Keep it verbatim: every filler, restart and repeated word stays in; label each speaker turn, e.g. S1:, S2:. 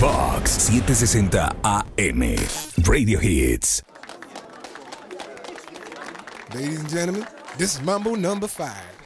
S1: Vox setecientos sesenta A M. Radio Hits.
S2: Ladies and gentlemen, this is Mambo number five.